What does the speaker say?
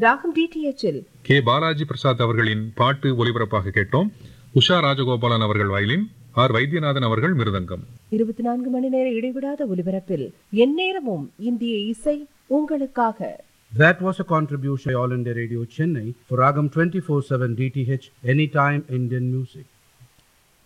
ராகம் டிடிஎச்சில் கே பாலாஜி பிரசாத் அவர்களின் பாட்டு ஒலிபரப்பாக கேட்டோம். உஷா ராஜகோபாலன் அவர்கள் வயலின், ஆர் வைத்தியநாதன் அவர்கள் மிருதங்கம். 24 மணி நேர இடைவிடாத ஒலிபரப்பில் எந்நேரமும் இந்திய இசை உங்களுக்காக. That was a contribution by All India Radio Chennai for Ragam 24/7 DTH Anytime Indian Music.